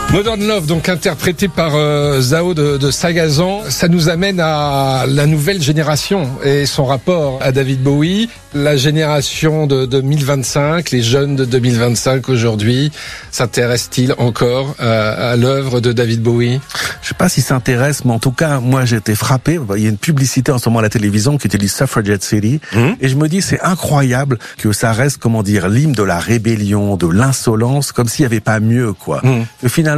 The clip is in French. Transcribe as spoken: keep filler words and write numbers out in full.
Modern Love, donc interprété par euh, Zao de, de Sagazan, ça nous amène à la nouvelle génération et son rapport à David Bowie. La génération de deux mille vingt-cinq, les jeunes de deux mille vingt-cinq aujourd'hui, s'intéressent-ils encore à, à l'œuvre de David Bowie? Je sais pas s'ils s'intéressent, mais en tout cas, moi j'ai été frappé. Il y a une publicité en ce moment à la télévision qui utilise Suffragette City, mmh. et je me dis c'est incroyable que ça reste, comment dire, l'hymne de la rébellion, de l'insolence, comme s'il n'y avait pas mieux, quoi. Mmh. Que finalement